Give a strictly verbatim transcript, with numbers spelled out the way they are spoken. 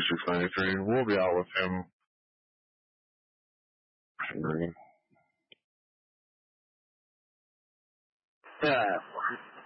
six ninety-three. We'll be out with him. Yeah,